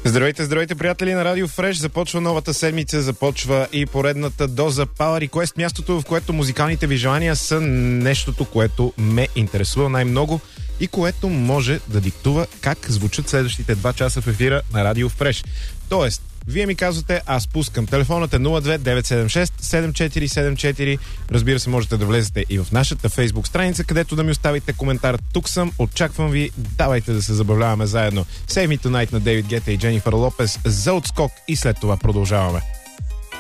Здравейте, здравейте, приятели на Радио Фреш. Започва новата седмица, започва и поредната доза Power Request, мястото, в което музикалните ви желания са нещото, което ме интересува най-много и което може да диктува как звучат следващите 2 часа в ефира на Радио Фреш. Тоест, вие ми казвате, аз пускам. Телефонът е 02-976-7474. Разбира се, можете да влезете и в нашата Фейсбук страница, където да ми оставите коментар. Тук съм, очаквам ви, давайте да се забавляваме заедно. Save Me Tonight на Дейвид Гета и Дженифър Лопес за отскок и след това продължаваме.